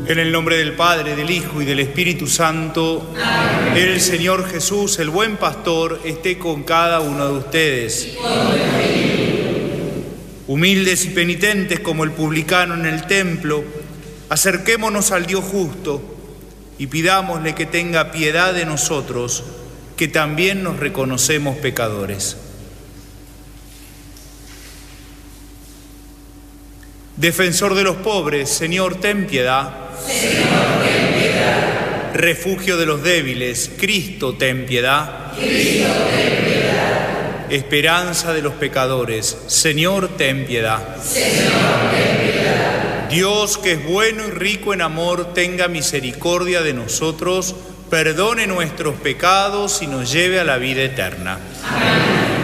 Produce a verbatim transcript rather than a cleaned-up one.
En el nombre del Padre, del Hijo y del Espíritu Santo. Amén. El Señor Jesús, el buen pastor, esté con cada uno de ustedes. Humildes y penitentes como el publicano en el templo, acerquémonos al Dios justo y pidámosle que tenga piedad de nosotros, que también nos reconocemos pecadores. Defensor de los pobres, Señor, ten piedad. Señor, ten piedad. Refugio de los débiles, Cristo, ten piedad. Cristo, ten piedad. Esperanza de los pecadores, Señor, ten piedad. Señor, ten piedad. Dios, que es bueno y rico en amor, tenga misericordia de nosotros, perdone nuestros pecados y nos lleve a la vida eterna. Amén.